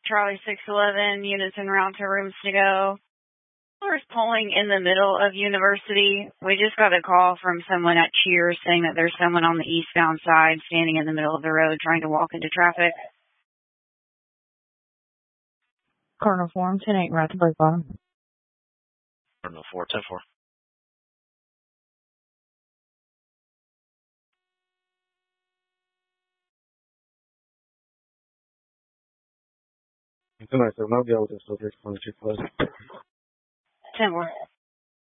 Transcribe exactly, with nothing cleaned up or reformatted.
Charlie six eleven, units en route to rooms to go. There's polling in the middle of University. We just got a call from someone at Cheers saying that there's someone on the eastbound side standing in the middle of the road trying to walk into traffic. Cardinal Form, ten eight, right to break bottom. Cardinal four, ten four. Tonight, so I'll be able to still take one two plus. ten four.